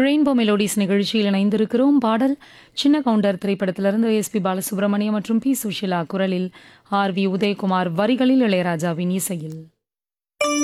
Rainbow melodies நிகழ்ச்சியில் இணைந்திருக்கிறோம். பாடல் சின்ன கவுண்டர் திரைப்படத்திலிருந்து எஸ்பி பாலசுப்ரமணியம் மற்றும் பி சுஷிலா குரலில், ஆர் வி உதயகுமார் வரிகளில் இளையராஜாவின் இசையில்.